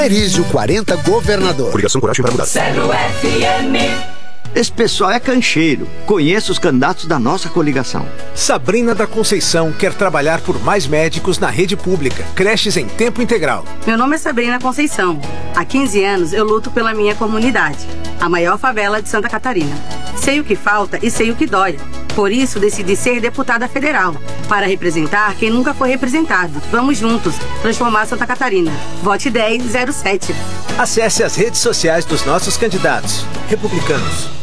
Erizio 40, governador. Coligação Coragem para Mudar. 0 FM. Esse pessoal é cancheiro. Conheço os candidatos da nossa coligação. Sabrina da Conceição quer trabalhar por mais médicos na rede pública, creches em tempo integral. Meu nome é Sabrina Conceição. Há 15 anos eu luto pela minha comunidade, a maior favela de Santa Catarina. Sei o que falta e sei o que dói. Por isso decidi ser deputada federal, para representar quem nunca foi representado. Vamos juntos transformar Santa Catarina. Vote 1007. Acesse as redes sociais dos nossos candidatos republicanos.